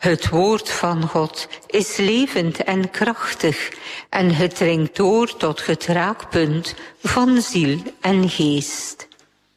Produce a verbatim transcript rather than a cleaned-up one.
Het woord van God is levend en krachtig en het dringt door tot het raakpunt van ziel en geest.